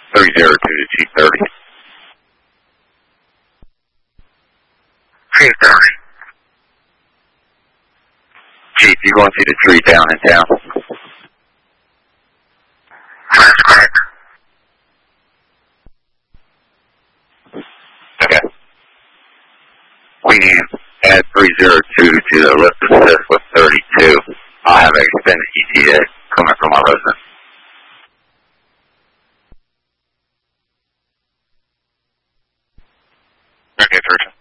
302 to 230. 230. Chief, you going to the tree down in town? That's correct. Okay. We need to add 302 to the lift assist with 32. I'll have an extended ETA coming from our resident. Okay, 30.